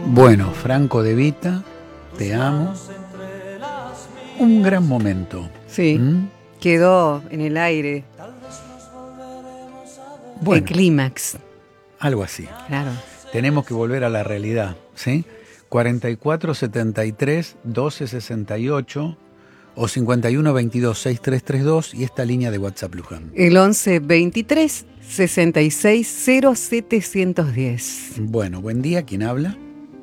Bueno, Franco De Vita, te amo. Un gran momento. Sí, quedó en el aire. Bueno, el clímax. Algo así. Claro. Tenemos que volver a la realidad, ¿sí? 44 73 12 68 o 51 22 6332 y esta línea de WhatsApp, Luján. El 11 23 66 0710. Bueno, buen día, ¿quién habla?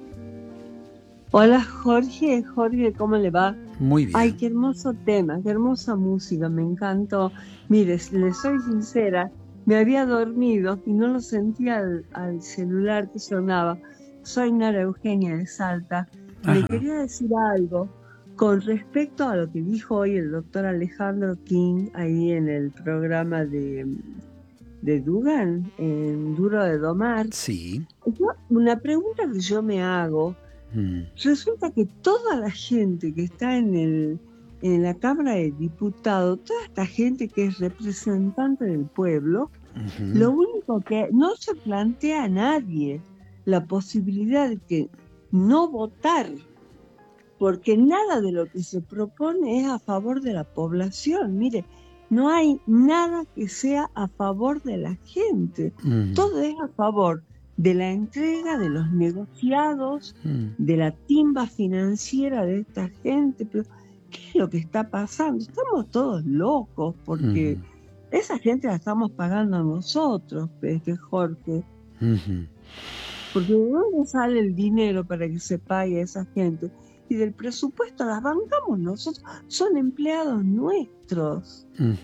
Hola Jorge, ¿cómo le va? Muy bien. Ay, qué hermoso tema, qué hermosa música, me encantó. Mire, le soy sincera, me había dormido y no lo sentía al celular que sonaba. Soy Nara Eugenia de Salta. Le quería decir algo con respecto a lo que dijo hoy el doctor Alejandro King ahí en el programa de Dugan, en Duro de Domar. Sí. Una pregunta que yo me hago. Resulta que toda la gente que está en la Cámara de Diputados, toda esta gente que es representante del pueblo, lo único que no se plantea a nadie la posibilidad de que no votar, porque nada de lo que se propone es a favor de la población. Mire, no hay nada que sea a favor de la gente, todo es a favor de la entrega de los negociados, de la timba financiera de esta gente. Pero ¿qué es lo que está pasando? Estamos todos locos porque esa gente la estamos pagando nosotros, Jorge. Porque ¿de dónde sale el dinero para que se pague a esa gente? Y del presupuesto las bancamos nosotros, son empleados nuestros.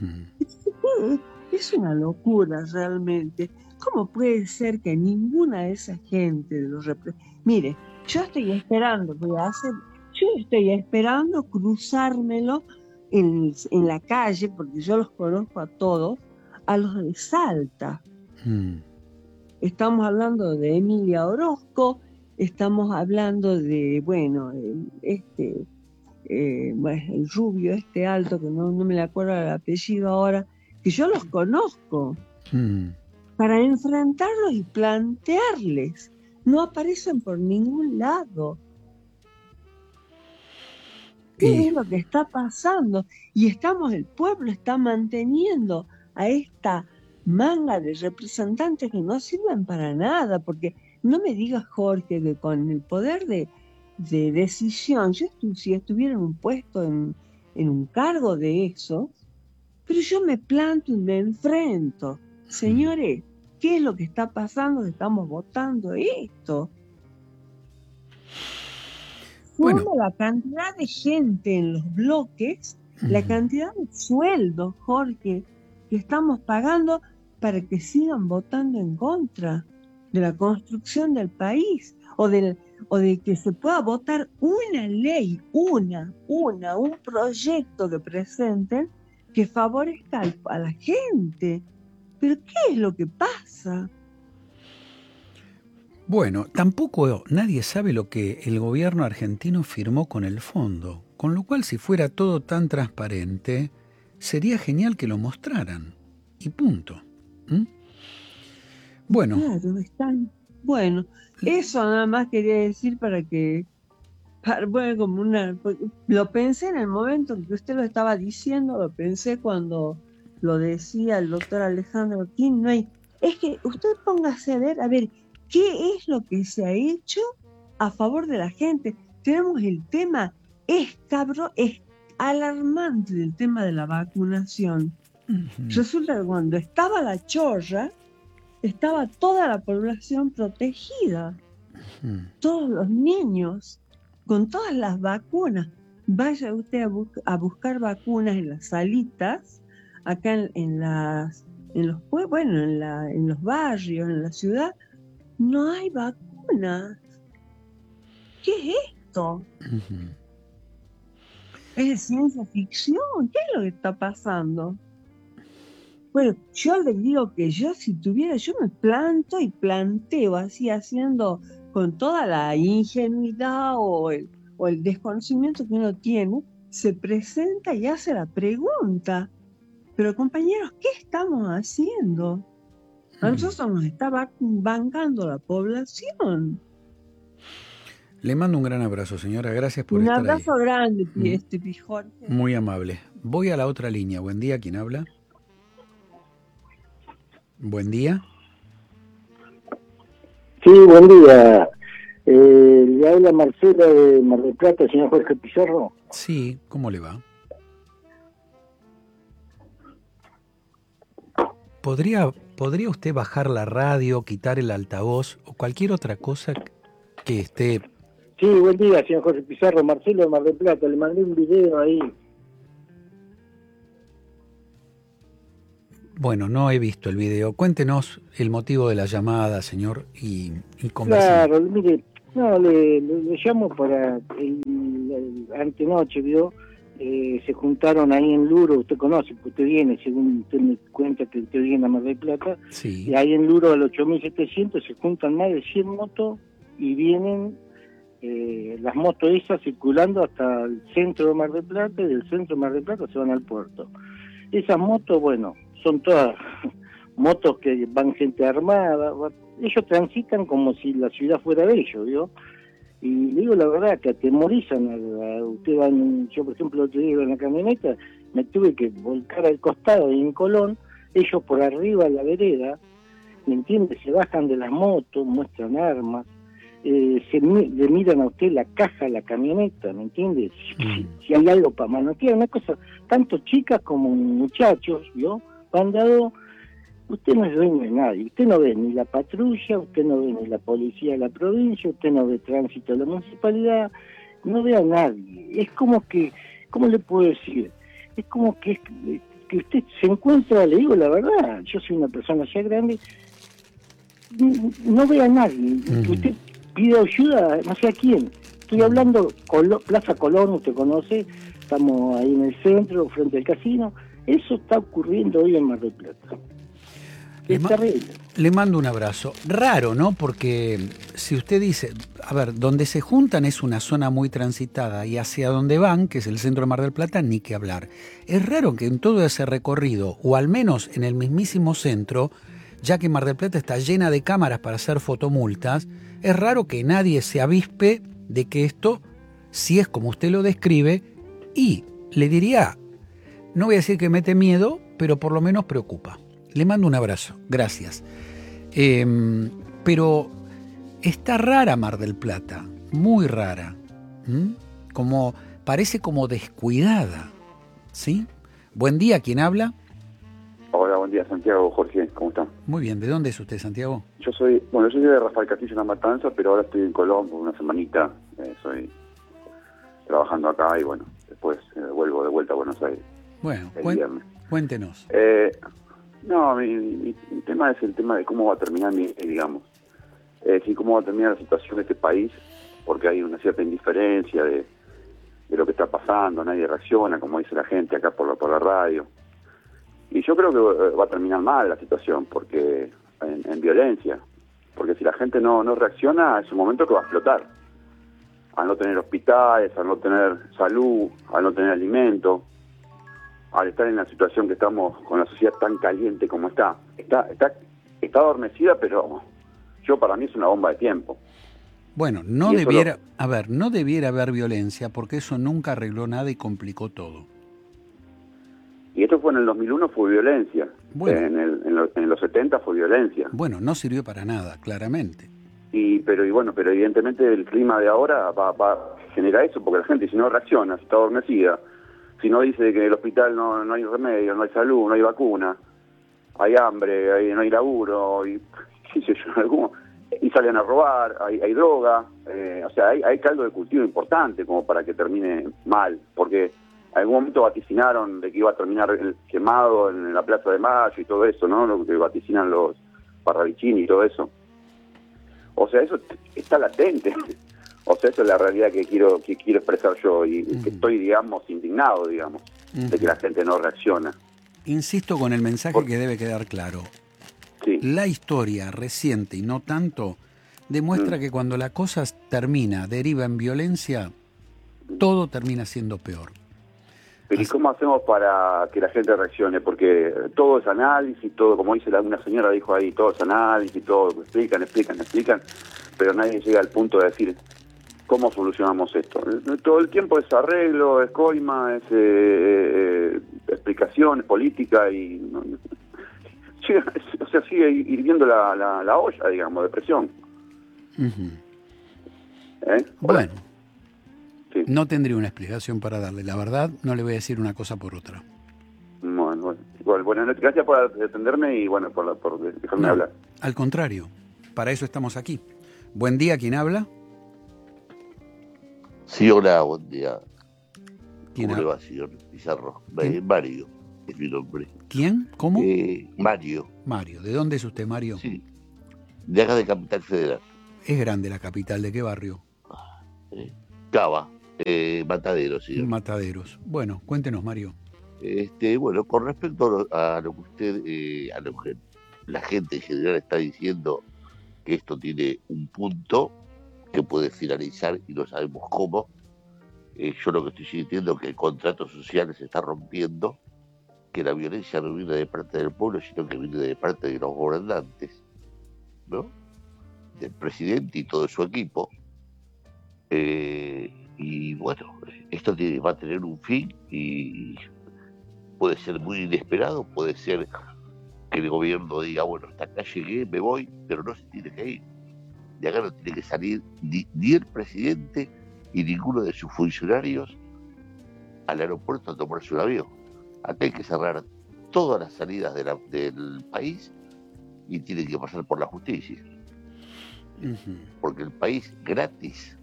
Es una locura realmente. ¿Cómo puede ser que ninguna de esa gente Mire, yo estoy esperando cruzármelo en la calle, porque yo los conozco a todos, a los de Salta. Estamos hablando de Emilia Orozco, estamos hablando de, el rubio, alto, que no me le acuerdo el apellido ahora, que yo los conozco. Para enfrentarlos y plantearles. No aparecen por ningún lado. ¿Qué es lo que está pasando? Y el pueblo está manteniendo a esta manga de representantes que no sirven para nada, porque no me digas, Jorge, que con el poder de decisión, si estuviera en un puesto, en un cargo de eso, pero yo me planto y me enfrento. Señores, ¿qué es lo que está pasando? Estamos votando esto. Bueno, la cantidad de gente en los bloques, la cantidad de sueldos, Jorge, que estamos pagando para que sigan votando en contra de la construcción del país o de que se pueda votar una ley, un proyecto que presenten que favorezca a la gente. ¿Pero qué es lo que pasa? Bueno, tampoco nadie sabe lo que el gobierno argentino firmó con el fondo, con lo cual si fuera todo tan transparente, sería genial que lo mostraran. Y punto. Bueno. Claro, están. Bueno, eso nada más quería decir lo pensé en el momento en que usted lo estaba diciendo, lo pensé cuando lo decía el doctor Alejandro King. Es que usted póngase a ver, ¿qué es lo que se ha hecho a favor de la gente? Tenemos el tema, es alarmante del tema de la vacunación. Resulta que cuando estaba la chorra, estaba toda la población protegida, todos los niños, con todas las vacunas. Vaya usted a buscar vacunas en las salitas, acá en los barrios, en la ciudad, no hay vacunas. ¿Qué es esto? ¿Es de ciencia ficción? ¿Qué es lo que está pasando? Bueno, yo le digo que yo me planto y planteo así, haciendo con toda la ingenuidad o el desconocimiento que uno tiene, se presenta y hace la pregunta. Pero compañeros, ¿qué estamos haciendo? A nosotros nos está bancando la población. Le mando un gran abrazo, señora. Gracias por estar ahí. Un abrazo grande, Jorge. Muy amable. Voy a la otra línea. Buen día, ¿quién habla? Buen día. Sí, buen día. Le habla Marcela de Mar del Plata, señor Jorge Pizarro. Sí, ¿cómo le va? ¿Podría usted bajar la radio, quitar el altavoz o cualquier otra cosa que esté... Sí, buen día, señor Jorge Pizarro. Marcelo de Mar del Plata, le mandé un video ahí. Bueno, no he visto el video. Cuéntenos el motivo de la llamada, señor, y conversemos. Claro, mire, no, le llamo para el antenoche, ¿vio? Se juntaron ahí en Luro, usted conoce, porque usted viene, según usted me cuenta que usted viene a Mar del Plata, sí. Y ahí en Luro al 8700 se juntan más de 100 motos y vienen las motos esas circulando hasta el centro de Mar del Plata, y del centro de Mar del Plata se van al puerto. Esas motos, bueno, son todas motos que van gente armada, ellos transitan como si la ciudad fuera de ellos, ¿vio? Y le digo la verdad, que atemorizan usted va yo por ejemplo el otro día iba en la camioneta, me tuve que volcar al costado y en Colón, ellos por arriba en la vereda, ¿me entiende? Se bajan de las motos, muestran armas, le miran a usted la caja de la camioneta, ¿me entiende? Si hay algo para manotear, una cosa, tanto chicas como muchachos, ¿vio? Van dado. Usted no es dueño de nadie, usted no ve ni la patrulla, usted no ve ni la policía de la provincia, usted no ve tránsito de la municipalidad, no ve a nadie. Es como que, ¿cómo le puedo decir? Es como que usted se encuentra, le digo la verdad, yo soy una persona ya grande, no ve a nadie, usted pide ayuda, no sé a quién. Estoy hablando, Plaza Colón, usted conoce, estamos ahí en el centro, frente al casino, eso está ocurriendo hoy en Mar del Plata. Le mando un abrazo. Raro, ¿no? Porque si usted dice, a ver, donde se juntan es una zona muy transitada y hacia donde van, que es el centro de Mar del Plata, ni que hablar. Es raro que en todo ese recorrido, o al menos en el mismísimo centro, ya que Mar del Plata está llena de cámaras para hacer fotomultas, es raro que nadie se avispe de que esto, si es como usted lo describe, y le diría, no voy a decir que mete miedo, pero por lo menos preocupa. Le mando un abrazo, gracias. Pero está rara Mar del Plata, muy rara. Como parece como descuidada, ¿sí? Buen día, ¿quién habla? Hola, buen día, Santiago, Jorge, ¿cómo está? Muy bien, ¿de dónde es usted, Santiago? Yo soy de Rafael Castillo, en La Matanza, pero ahora estoy en Colón por una semanita. Estoy trabajando acá y bueno, después vuelvo de vuelta a Buenos Aires. Bueno, cuéntenos. No, mi tema es el tema de cómo va a terminar digamos. Cómo va a terminar la situación de este país, porque hay una cierta indiferencia de lo que está pasando, nadie reacciona, como dice la gente acá por la radio. Y yo creo que va a terminar mal la situación, porque en violencia. Porque si la gente no reacciona, es un momento que va a explotar. Al no tener hospitales, al no tener salud, al no tener alimento, al estar en la situación que estamos con la sociedad tan caliente como está adormecida, pero para mí es una bomba de tiempo. Bueno, no debiera haber violencia, porque eso nunca arregló nada y complicó todo. Y esto fue en el 2001, fue violencia. Bueno. En los 70 fue violencia. Bueno, no sirvió para nada, claramente. Pero evidentemente el clima de ahora va a generar eso, porque la gente si no reacciona, si está adormecida, si no dice que en el hospital no hay remedio, no hay salud, no hay vacuna, hay hambre, no hay laburo, y salen a robar, hay droga, hay caldo de cultivo importante como para que termine mal, porque en algún momento vaticinaron de que iba a terminar el quemado en la Plaza de Mayo y todo eso, ¿no? Lo que vaticinan los Parravicini y todo eso. O sea, eso está latente. O sea, esa es la realidad que quiero expresar yo y que estoy, digamos, indignado, de que la gente no reacciona. Insisto con el mensaje que debe quedar claro. Sí. La historia reciente y no tanto demuestra que cuando la cosa deriva en violencia, todo termina siendo peor. Pero ¿y cómo hacemos para que la gente reaccione? Porque todo es análisis, todo, como dice una señora dijo ahí, todo es análisis, todo explican, pero nadie llega al punto de decir ¿Cómo solucionamos esto? Todo el tiempo es arreglo, es coima, es explicaciones, política y... o sea, sigue hirviendo la olla, digamos, de presión. Bueno, sí. No tendría una explicación para darle. La verdad, no le voy a decir una cosa por otra. Bueno, gracias por atenderme y bueno, por dejarme hablar. Al contrario, para eso estamos aquí. Buen día, ¿quién habla? Sí, hola, buen día. ¿Quién ¿Cómo le habla? va, señor Pizarro? ¿Quién? Mario es mi nombre. ¿Quién? ¿Cómo? Mario. Mario. ¿De dónde es usted, Mario? Sí, de acá de Capital Federal. Es grande la capital. ¿De qué barrio? Cava, Matadero, señor. Mataderos. Bueno, cuéntenos, Mario. Bueno, con respecto a lo que usted, a lo que la gente en general está diciendo, que esto tiene un punto que puede finalizar y no sabemos cómo. Yo lo que estoy sintiendo es que el contrato social se está rompiendo, que la violencia no viene de parte del pueblo, sino que viene de parte de los gobernantes, ¿no? Del presidente y todo su equipo. Y bueno, esto va a tener un fin y puede ser muy inesperado, puede ser que el gobierno diga, bueno, hasta acá llegué, me voy, pero no se tiene que ir. De acá no tiene que salir ni el presidente y ninguno de sus funcionarios al aeropuerto a tomarse un avión. Acá hay que cerrar todas las salidas del país y tiene que pasar por la justicia. Porque el país gratis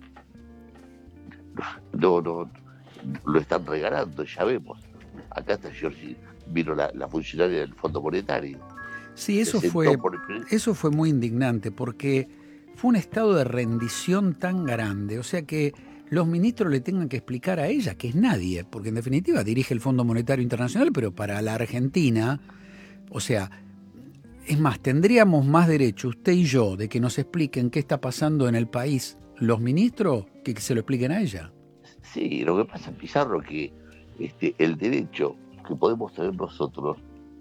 no lo están regalando, ya vemos. Acá está vino la funcionaria del Fondo Monetario. Sí, eso fue muy indignante porque fue un estado de rendición tan grande, o sea que los ministros le tengan que explicar a ella, que es nadie, porque en definitiva dirige el Fondo Monetario Internacional, pero para la Argentina, o sea, es más, tendríamos más derecho, usted y yo, de que nos expliquen qué está pasando en el país los ministros, que se lo expliquen a ella. Sí, lo que pasa, Pizarro, que el derecho que podemos tener nosotros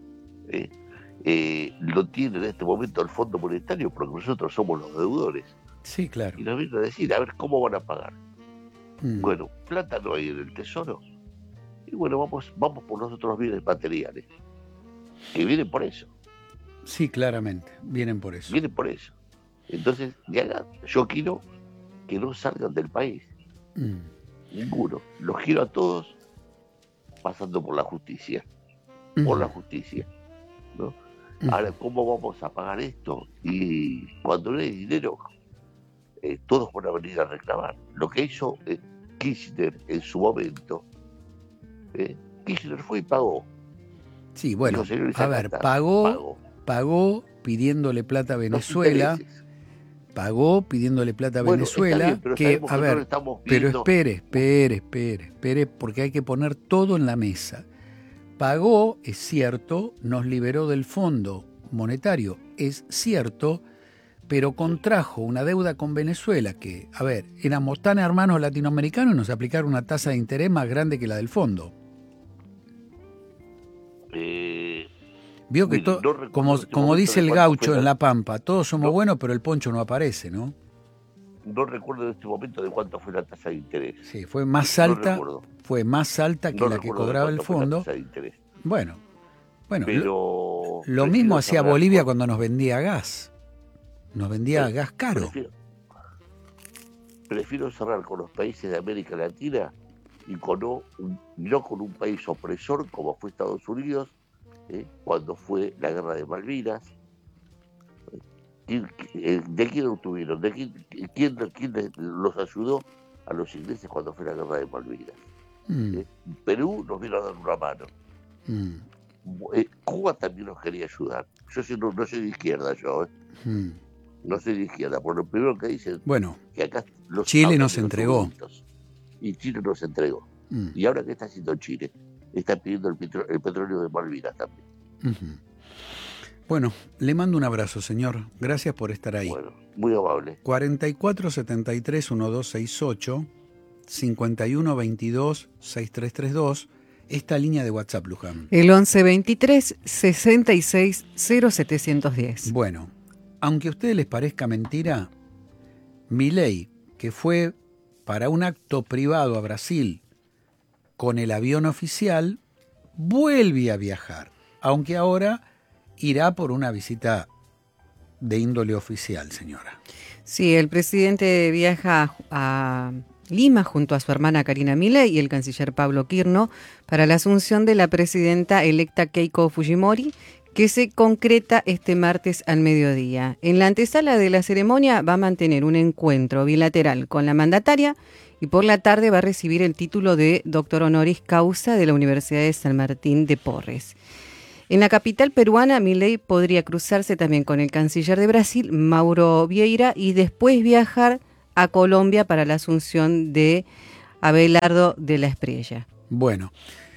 lo tiene en este momento el Fondo Monetario, porque nosotros somos los deudores. Sí, claro. Y nos viene a decir, a ver, ¿cómo van a pagar? Bueno, plata no hay en el tesoro. Y bueno, vamos por los otros bienes materiales, que vienen por eso. Sí, claramente, vienen por eso. Vienen por eso. Entonces, yo quiero que no salgan del país. Ninguno. Los quiero a todos pasando por la justicia. Por la justicia, ¿no? Ahora, ¿cómo vamos a pagar esto? Y cuando no hay dinero, todos van a venir a reclamar. Lo que hizo Kirchner en su momento, Kirchner fue y pagó. Sí, bueno, a ver, pagó pidiéndole plata a Venezuela. Pagó pidiéndole plata a Venezuela, bien, que, a ver, no pero espere, porque hay que poner todo en la mesa. Pagó, es cierto, nos liberó del Fondo Monetario, es cierto, pero contrajo una deuda con Venezuela que, a ver, éramos tan hermanos latinoamericanos y nos aplicaron una tasa de interés más grande que la del fondo. Vio que como dice el gaucho en La Pampa, todos somos buenos, pero el poncho no aparece, ¿no? No recuerdo en este momento de cuánto fue la tasa de interés. Sí, fue más alta que la que cobraba el fondo. Bueno, pero lo mismo hacía Bolivia cuando nos vendía gas. Nos vendía gas caro. Prefiero cerrar con los países de América Latina y no con un país opresor como fue Estados Unidos, cuando fue la guerra de Malvinas. ¿De quién obtuvieron? ¿De quién los ayudó a los ingleses cuando fue la guerra de Malvinas? Perú nos vino a dar una mano. Cuba también nos quería ayudar. Yo no soy de izquierda, no soy de izquierda. Por lo primero que dicen, que acá Chile nos entregó. Y Chile nos entregó. ¿Y ahora qué está haciendo Chile? Está pidiendo el petróleo de Malvinas también. Bueno, le mando un abrazo, señor. Gracias por estar ahí. Bueno, muy amable. 4473-1268, 5122-6332, esta línea de WhatsApp, Luján. El 1123-660710. Bueno, aunque a ustedes les parezca mentira, Milei, que fue para un acto privado a Brasil con el avión oficial, vuelve a viajar, aunque ahora irá por una visita de índole oficial, señora. Sí, el presidente viaja a Lima junto a su hermana Karina Milei y el canciller Pablo Quirno para la asunción de la presidenta electa Keiko Fujimori, que se concreta este martes al mediodía. En la antesala de la ceremonia va a mantener un encuentro bilateral con la mandataria y por la tarde va a recibir el título de doctor honoris causa de la Universidad de San Martín de Porres. En la capital peruana, Milei podría cruzarse también con el canciller de Brasil, Mauro Vieira, y después viajar a Colombia para la asunción de Abelardo de la Espriella. Bueno,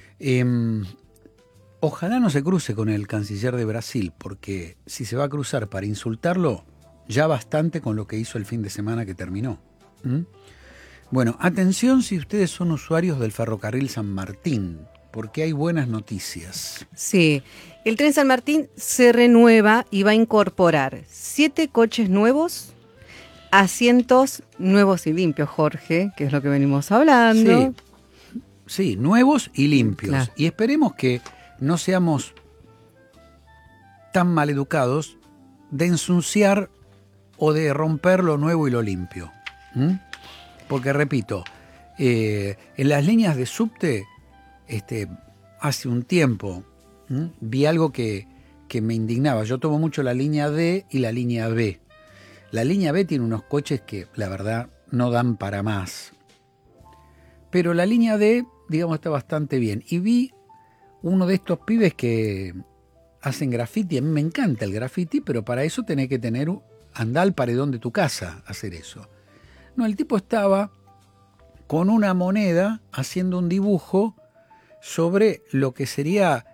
ojalá no se cruce con el canciller de Brasil, porque si se va a cruzar para insultarlo, ya bastante con lo que hizo el fin de semana que terminó. Bueno, atención si ustedes son usuarios del ferrocarril San Martín, porque hay buenas noticias. Sí, el tren San Martín se renueva y va a incorporar 7 coches nuevos, asientos nuevos y limpios, Jorge, que es lo que venimos hablando. Sí, nuevos y limpios. Claro. Y esperemos que no seamos tan maleducados de ensuciar o de romper lo nuevo y lo limpio. Porque, repito, en las líneas de subte, hace un tiempo vi algo que me indignaba. Yo tomo mucho la línea D y la línea B. La línea B tiene unos coches que, la verdad, no dan para más. Pero la línea D, digamos, está bastante bien. Y vi uno de estos pibes que hacen graffiti. A mí me encanta el graffiti, pero para eso tenés que andar al paredón de tu casa a hacer eso. No, el tipo estaba con una moneda haciendo un dibujo sobre lo que sería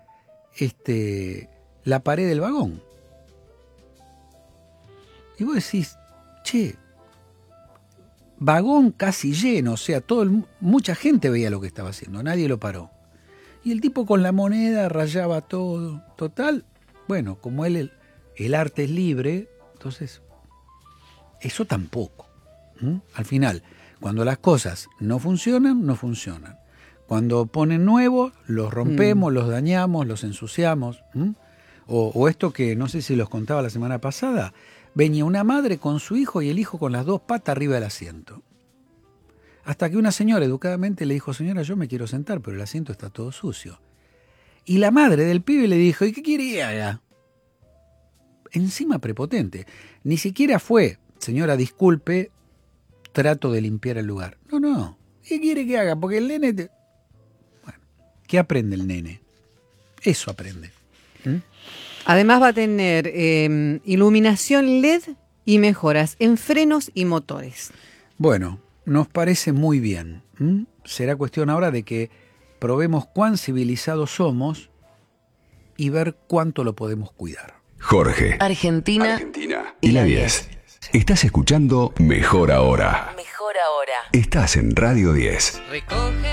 la pared del vagón. Y vos decís, che, vagón casi lleno, o sea, mucha gente veía lo que estaba haciendo, nadie lo paró. Y el tipo con la moneda rayaba todo. Total, bueno, como el arte es libre, entonces, eso tampoco. Al final, cuando las cosas no funcionan, no funcionan. Cuando ponen nuevos, los rompemos, los dañamos, los ensuciamos. O esto que no sé si los contaba la semana pasada, venía una madre con su hijo y el hijo con las 2 patas arriba del asiento. Hasta que una señora educadamente le dijo, señora, yo me quiero sentar, pero el asiento está todo sucio. Y la madre del pibe le dijo, ¿y qué quiere que haga? Encima prepotente. Ni siquiera fue, señora, disculpe, trato de limpiar el lugar. No. ¿Qué quiere que haga? Porque el nene... Bueno, ¿qué aprende el nene? Eso aprende. Además va a tener iluminación LED y mejoras en frenos y motores. Bueno, nos parece muy bien. Será cuestión ahora de que probemos cuán civilizados somos y ver cuánto lo podemos cuidar. Jorge, Argentina y la 10. Estás escuchando Mejor Ahora. Estás en Radio 10.